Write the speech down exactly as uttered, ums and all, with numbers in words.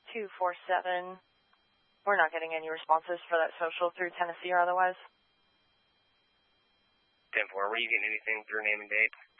two four seven. We're not getting any responses for that social through Tennessee or otherwise. ten four, were you getting anything through name and date?